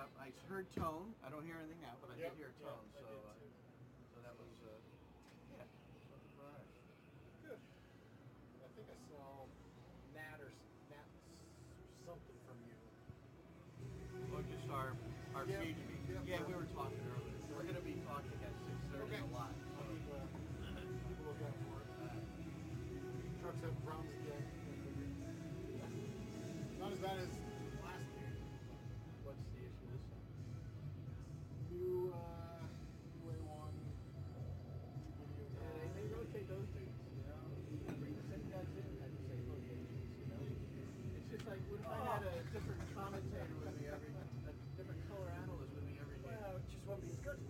I heard tone. I don't hear anything now, but I did hear tone. I did too. So that was yeah. Right. Good. I think I saw Nat or something from you. Well, just our page meeting. Yep. Yeah, we were talking earlier. We're going to be talking at 6:30 a lot. I'll keep a lookout for it. Trucks have problems again. Not as bad as last year. What's the issue this time? New A1 video. Yeah, they rotate those dudes, you know. You bring the same guys in at the same locations, you know. It's just like what if I had a different commentator with me a different color analyst with me every day. Well, it just won't be as good.